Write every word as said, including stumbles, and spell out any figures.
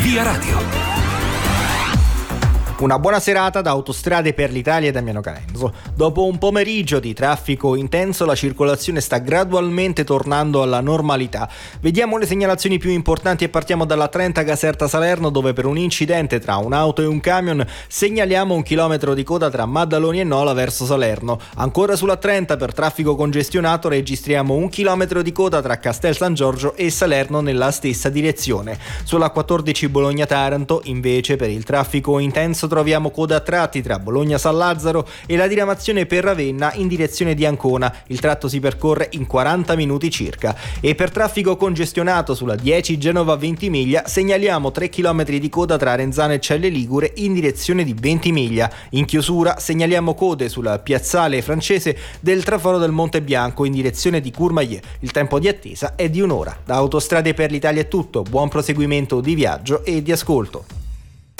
Via Radio. Una buona serata da Autostrade per l'Italia e Damiano Caenzo. Dopo un pomeriggio di traffico intenso, la circolazione sta gradualmente tornando alla normalità. Vediamo le segnalazioni più importanti e partiamo dalla trenta Caserta Salerno, dove per un incidente tra un'auto e un camion segnaliamo un chilometro di coda tra Maddaloni e Nola verso Salerno. Ancora sulla trenta per traffico congestionato registriamo un chilometro di coda tra Castel San Giorgio e Salerno nella stessa direzione. Sulla quattordici Bologna-Taranto invece per il traffico intenso troviamo coda a tratti tra Bologna San Lazzaro e la diramazione per Ravenna in direzione di Ancona. Il tratto si percorre in quaranta minuti circa. E per traffico congestionato sulla dieci Genova-Ventimiglia segnaliamo tre chilometri di coda tra Renzano e Celle Ligure in direzione di Ventimiglia. In chiusura segnaliamo code sulla piazzale francese del traforo del Monte Bianco in direzione di Courmayeur. Il tempo di attesa è di un'ora. Da Autostrade per l'Italia è tutto. Buon proseguimento di viaggio e di ascolto.